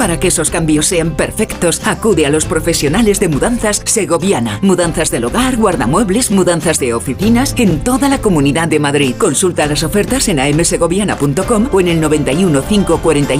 Para que esos cambios sean perfectos, acude a los profesionales de Mudanzas Segoviana. Mudanzas del hogar, guardamuebles, mudanzas de oficinas en toda la Comunidad de Madrid. Consulta las ofertas en amsegoviana.com o en el 91 541